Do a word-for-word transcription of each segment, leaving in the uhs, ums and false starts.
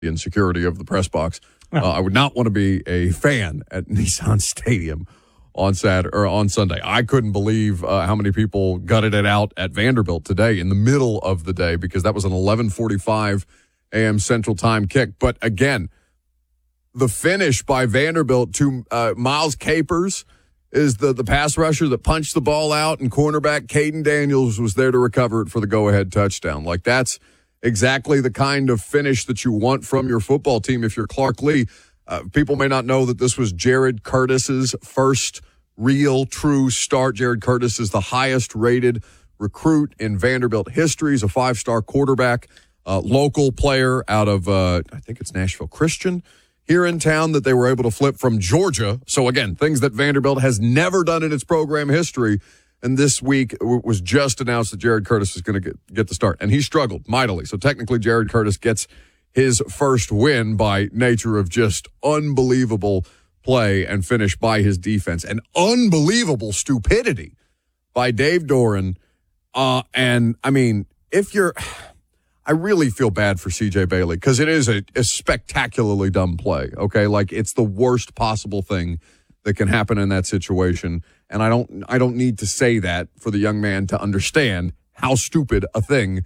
insecurity of the press box. Uh, I would not want to be a fan at Nissan Stadium on Saturday or on Sunday. I couldn't believe uh, how many people gutted it out at Vanderbilt today in the middle of the day because that was an eleven forty-five a.m. Central Time kick. But again, the finish by Vanderbilt to uh, Miles Capers is the, the pass rusher that punched the ball out, and cornerback Caden Daniels was there to recover it for the go-ahead touchdown. Like, that's exactly the kind of finish that you want from your football team if you're Clark Lea. Uh, people may not know that this was Jared Curtis's first real, true start. Jared Curtis is the highest-rated recruit in Vanderbilt history. He's a five-star quarterback, uh, local player out of, uh, I think it's Nashville Christian, here in town, that they were able to flip from Georgia. So, again, things that Vanderbilt has never done in its program history. And this week it was just announced that Jared Curtis is going to get, get the start. And he struggled mightily. So, technically, Jared Curtis gets his first win by nature of just unbelievable play and finish by his defense. And unbelievable stupidity by Dave Doran. Uh, and, I mean, if you're – I really feel bad for C J Bailey because it is a, a spectacularly dumb play, okay? Like, it's the worst possible thing that can happen in that situation. And I don't I don't need to say that for the young man to understand how stupid a thing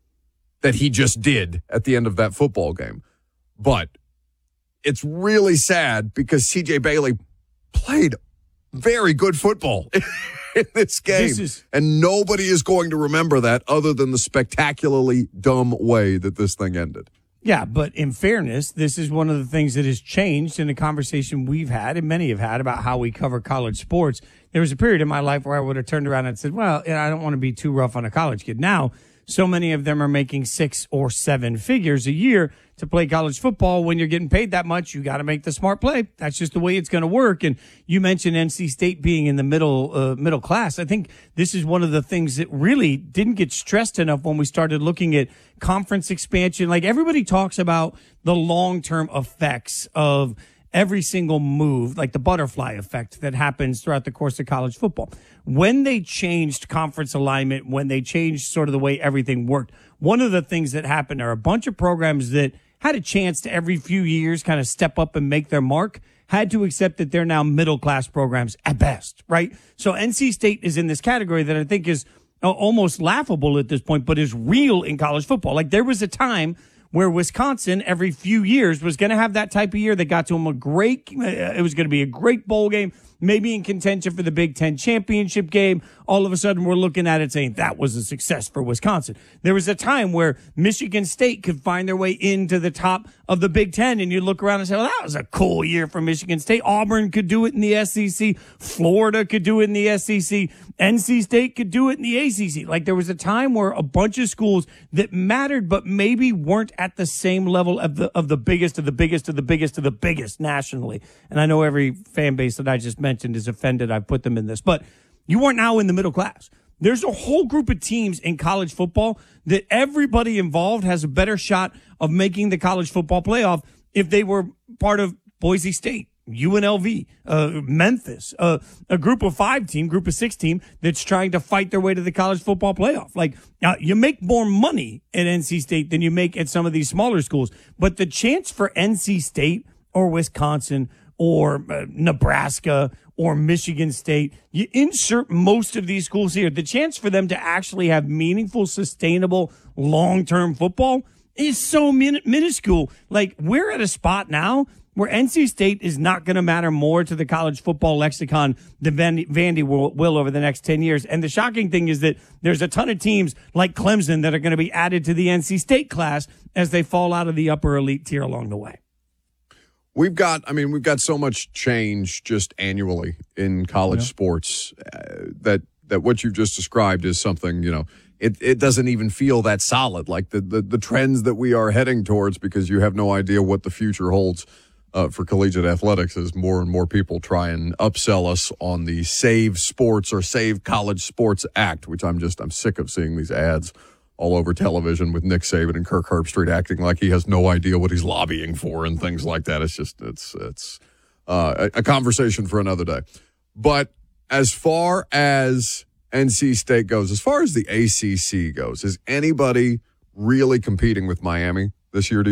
that he just did at the end of that football game. But it's really sad because C J Bailey played very good football in this game. This is, and nobody is going to remember that other than the spectacularly dumb way that this thing ended. Yeah, but in fairness, this is one of the things that has changed in the conversation we've had and many have had about how we cover college sports. There was a period in my life where I would have turned around and said, well, I don't want to be too rough on a college kid. Now, so many of them are making six or seven figures a year to play college football. When you're getting paid that much, you got to make the smart play. That's just the way it's going to work. And you mentioned N C State being in the middle uh, middle class. I think this is one of the things that really didn't get stressed enough when we started looking at conference expansion. Like, everybody talks about the long-term effects of every single move, like the butterfly effect that happens throughout the course of college football. When they changed conference alignment, when they changed sort of the way everything worked, one of the things that happened are a bunch of programs that had a chance to every few years kind of step up and make their mark, had to accept that they're now middle-class programs at best, right? So N C State is in this category that I think is almost laughable at this point, but is real in college football. Like, there was a time where Wisconsin every few years was going to have that type of year that got to them a great, uh, it was going to be a great bowl game, maybe in contention for the Big Ten championship game. All of a sudden, we're looking at it saying that was a success for Wisconsin. There was a time where Michigan State could find their way into the top of the Big Ten, and you look around and say, well, that was a cool year for Michigan State. Auburn could do it in the S E C. Florida could do it in the S E C. N C State could do it in the A C C. Like, there was a time where a bunch of schools that mattered but maybe weren't at the same level of the of the biggest of the biggest of the biggest of the biggest nationally. And I know every fan base that I just mentioned is offended I've put them in this, but you are now in the middle class. There's a whole group of teams in college football that everybody involved has a better shot of making the college football playoff if they were part of Boise State, U N L V, uh, Memphis, uh, a group of five team, group of six team that's trying to fight their way to the college football playoff. Like, uh, you make more money at N C State than you make at some of these smaller schools, but the chance for N C State or Wisconsin or uh, Nebraska or Michigan State, you insert most of these schools here, the chance for them to actually have meaningful, sustainable, long-term football is so min- minuscule. Like, we're at a spot now where N C State is not going to matter more to the college football lexicon than Vandy, Vandy will, will over the next ten years. And the shocking thing is that there's a ton of teams like Clemson that are going to be added to the N C State class as they fall out of the upper elite tier along the way. We've got, I mean, we've got so much change just annually in college yeah. sports uh, that that what you've just described is something, you know, it, it doesn't even feel that solid, like the, the, the trends that we are heading towards, because you have no idea what the future holds uh, for collegiate athletics as more and more people try and upsell us on the Save Sports or Save College Sports Act, which I'm just, I'm sick of seeing these ads all over television with Nick Saban and Kirk Herbstreit acting like he has no idea what he's lobbying for and things like that. It's just, it's, it's uh, a, a conversation for another day. But as far as N C State goes, as far as the A C C goes, is anybody really competing with Miami this year to you?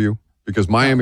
because Miami